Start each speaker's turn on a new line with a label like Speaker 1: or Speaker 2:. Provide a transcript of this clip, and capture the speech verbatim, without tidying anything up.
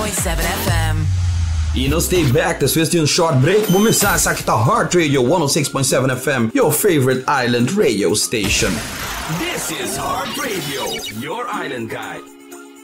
Speaker 1: point seven F M.
Speaker 2: E não stay back, después de um short break, vou começar aqui tá Heart Radio one oh six point seven F M, your favorite island radio station.
Speaker 3: This is Heart Radio, your island guide.